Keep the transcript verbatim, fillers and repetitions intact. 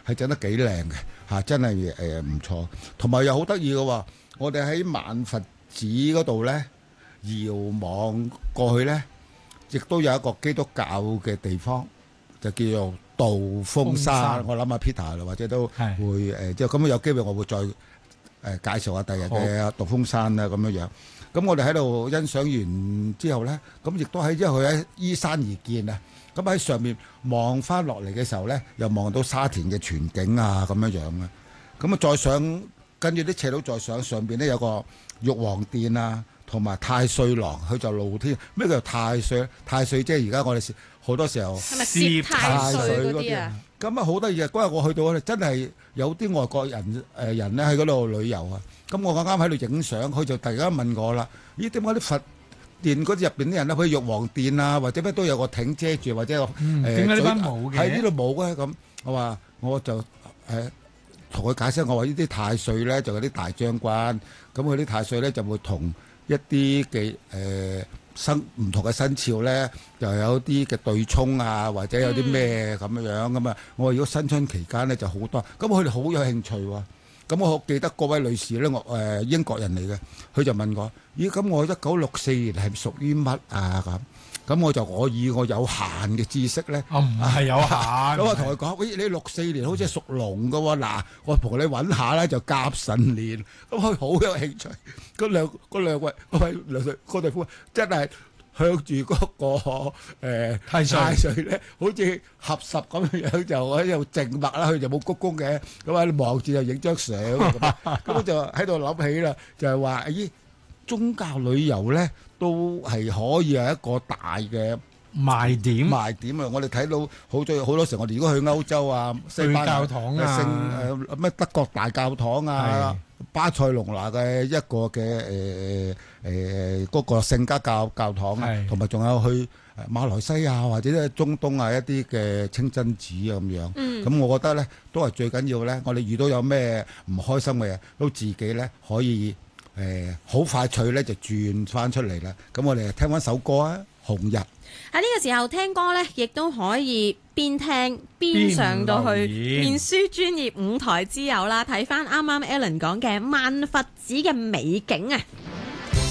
係整得幾靚嘅嚇，真係誒唔錯。同埋又好得意嘅喎，我哋喺萬佛寺嗰度咧遙望過去咧，亦都有一個基督教嘅地方，就叫做道風山。我諗阿 Peter 或者都會誒，即係咁有機會我會再誒介紹下第日嘅道風山啦咁樣樣。咁我哋喺度欣賞完之後咧，咁亦都喺因為佢喺依山而建啊。咁喺上面望翻落嚟嘅時候咧，又望到沙田嘅全景啊咁樣樣啊。咁啊再上跟住啲斜路再上，上邊咧有個玉皇殿啊，同埋太歲廊，佢就露天。咩叫太歲？太歲即係而家我哋好多時候係咪攝太歲嗰啲啊？ 咁啊好得意啊！嗰日我去到咧，真係有啲外國人誒、呃、人咧喺嗰度旅遊啊。咁我啱啱喺度影相，佢就突然間問我啦：咦，點解啲佛殿嗰啲入邊啲人咧，好似玉皇殿啊，或者咩都有個艇遮住，或者個誒點解呢班冇嘅？ 喺呢度冇嘅咁。我話我就誒同佢解釋，我話呢啲太歲咧就有啲大將軍，咁佢啲太歲咧就會同一啲嘅誒生唔同嘅生肖咧，又有啲嘅對沖啊，或者有啲咩咁樣樣咁啊。我話如果新春期間咧就好多，咁佢哋好有興趣喎。咁我記得嗰位女士咧，我誒英國人嚟嘅，佢就問我：咦，咁我一九六四年係屬於乜啊？咁咁我就我以我有限嘅知識咧， 我唔係有限。 咁我同佢講：喂，你六四年好似係屬龍嘅喎，嗱，我同你揾下咧就甲辰年。咁佢好有興趣。嗰兩嗰兩位嗰位兩對嗰對夫真係向住嗰個誒太歲咧，好似合十咁樣樣，就喺度靜默啦。佢就冇鞠躬嘅，咁喺度望住就影張相咁。咁我就喺度諗起啦，就係話咦，宗教旅遊咧都係可以係一個大嘅賣點賣點啊！我哋睇到好多好多時，我哋如果去歐洲啊、西班牙教堂啊、 聖誒咩德國大教堂啊、巴塞隆拿嘅一個嘅誒誒嗰個聖家教教堂啊，同埋仲有去馬來西亞或者咧中東啊一啲嘅清真寺啊咁樣。咁、嗯、我覺得咧都係最緊要咧，我哋遇到有咩唔開心嘅嘢，都自己咧可以誒好、呃、快脆咧就轉翻出嚟啦。咁我哋聽翻首歌啊，《紅日》。 喺呢個時候聽歌呢，亦都可以邊聽邊上到去面書專頁五台之友啦，睇翻啱啱 Alan 講嘅萬佛寺嘅美景啊！